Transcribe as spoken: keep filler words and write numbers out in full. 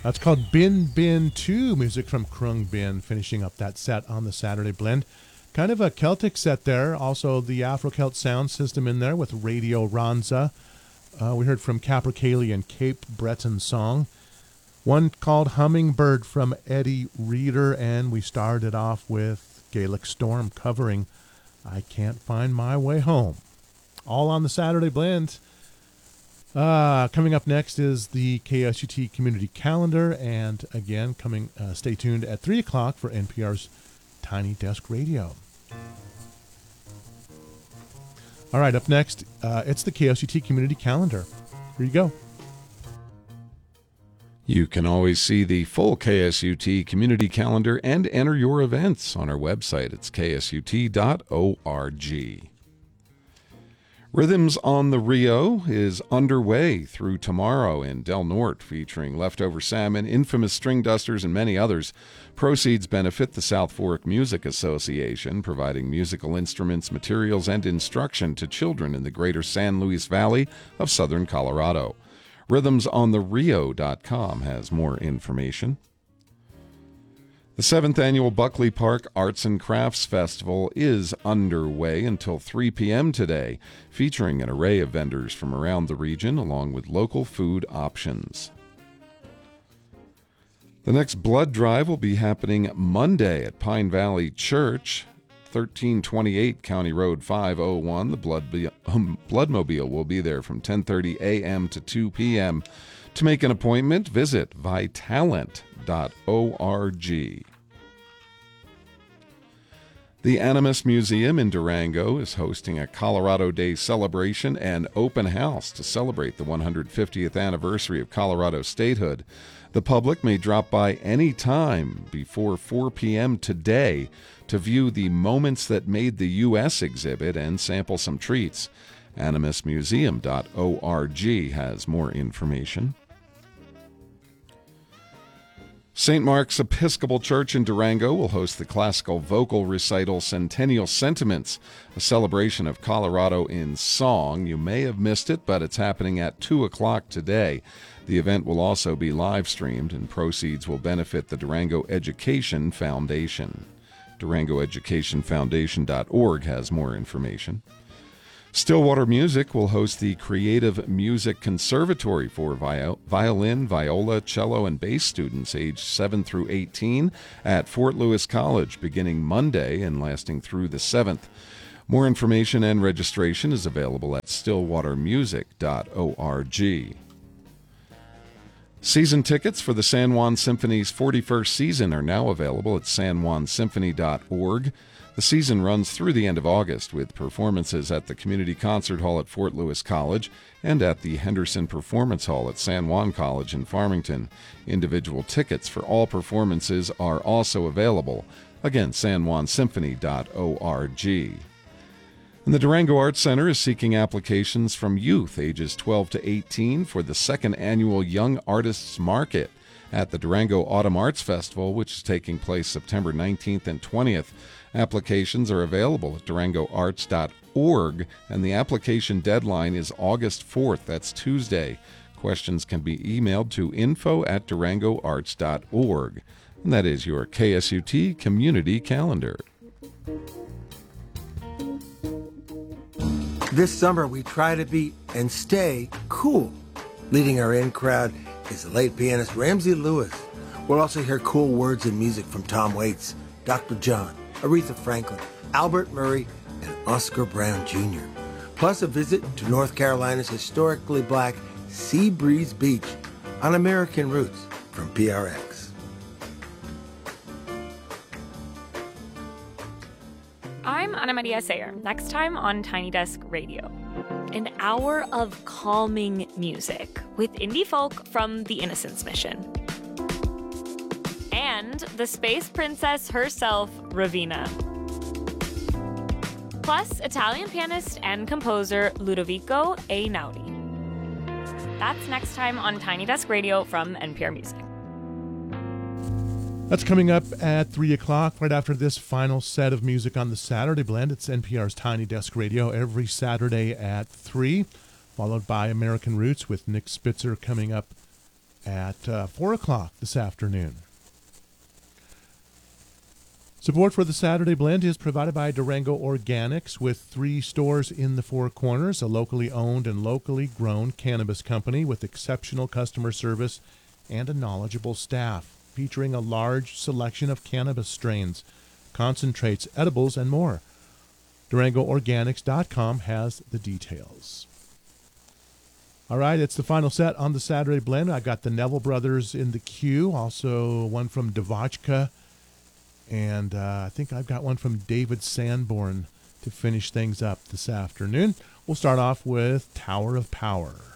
That's called Bin Bin two, music from Krung Bin, finishing up that set on the Saturday Blend. Kind of a Celtic set there, also the Afro-Celt sound system in there with Radio Ronza. Uh, we heard from Capercaillie and Cape Breton Song. One called Hummingbird from Eddie Reader, and we started off with Gaelic Storm covering I Can't Find My Way Home. All on the Saturday Blend. Uh, coming up next is the K S U T Community Calendar, and again, coming. Uh, stay tuned at three o'clock for N P R's Tiny Desk Radio. All right, up next, uh, it's the K S U T Community Calendar. Here you go. You can always see the full K S U T Community Calendar and enter your events on our website. It's k s u t dot org. Rhythms on the Rio is underway through tomorrow in Del Norte, featuring Leftover Salmon, Infamous String Dusters, and many others. Proceeds benefit the South Fork Music Association, providing musical instruments, materials, and instruction to children in the greater San Luis Valley of southern Colorado. rhythms on the rio dot com has more information. The seventh Annual Buckley Park Arts and Crafts Festival is underway until three p.m. today, featuring an array of vendors from around the region along with local food options. The next blood drive will be happening Monday at Pine Valley Church, thirteen twenty-eight County Road five oh one. The blood be- um, Bloodmobile will be there from ten thirty a.m. to two p.m. To make an appointment, visit vitalent dot org. The Animas Museum in Durango is hosting a Colorado Day celebration and open house to celebrate the one hundred fiftieth anniversary of Colorado statehood. The public may drop by any time before four p.m. today to view the Moments That Made the U S exhibit and sample some treats. animas museum dot org has more information. Saint Mark's Episcopal Church in Durango will host the classical vocal recital Centennial Sentiments, a celebration of Colorado in song. You may have missed it, but it's happening at two o'clock today. The event will also be live-streamed, and proceeds will benefit the Durango Education Foundation. durango education foundation dot org has more information. Stillwater Music will host the Creative Music Conservatory for viol- violin, viola, cello, and bass students aged seven through eighteen at Fort Lewis College beginning Monday and lasting through the seventh. More information and registration is available at stillwater music dot org. Season tickets for the San Juan Symphony's forty-first season are now available at san juan symphony dot org. The season runs through the end of August with performances at the Community Concert Hall at Fort Lewis College and at the Henderson Performance Hall at San Juan College in Farmington. Individual tickets for all performances are also available. Again, san juan symphony dot org. And the Durango Arts Center is seeking applications from youth ages twelve to eighteen for the second annual Young Artists Market at the Durango Autumn Arts Festival, which is taking place September nineteenth and twentieth. Applications are available at durango arts dot org, and the application deadline is August fourth. That's Tuesday. Questions can be emailed to info at durango arts dot org. And that is your K S U T Community Calendar. This summer, we try to be and stay cool. Leading our in crowd is the late pianist Ramsey Lewis. We'll also hear cool words and music from Tom Waits, Doctor John, Aretha Franklin, Albert Murray, and Oscar Brown Junior Plus a visit to North Carolina's historically black Sea Breeze Beach on American Roots from P R X. I'm Ana Maria Sayer. Next time on Tiny Desk Radio. An hour of calming music with indie folk from the Innocence Mission. And the space princess herself, Ravina. Plus, Italian pianist and composer Ludovico Einaudi. That's next time on Tiny Desk Radio from N P R Music. That's coming up at three o'clock, right after this final set of music on the Saturday Blend. It's N P R's Tiny Desk Radio every Saturday at three, followed by American Roots with Nick Spitzer coming up at uh, four o'clock this afternoon. Support for the Saturday Blend is provided by Durango Organics, with three stores in the Four Corners, a locally owned and locally grown cannabis company with exceptional customer service and a knowledgeable staff, featuring a large selection of cannabis strains, concentrates, edibles, and more. Durango Organics dot com has the details. All right, it's the final set on the Saturday Blend. I got the Neville Brothers in the queue, also one from Devotchka, and uh, I think I've got one from David Sanborn to finish things up this afternoon. We'll start off with Tower of Power.